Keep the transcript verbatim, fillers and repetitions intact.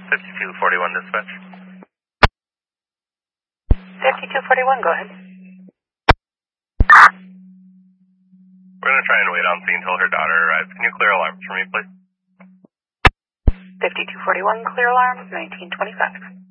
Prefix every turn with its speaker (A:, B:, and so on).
A: fifty-two forty-one dispatch.
B: fifty-two forty-one, go ahead.
A: We're going to try and wait on scene until her daughter arrives. Can you clear alarms for me, please?
B: fifty-two forty-one, clear alarms, nineteen twenty-five.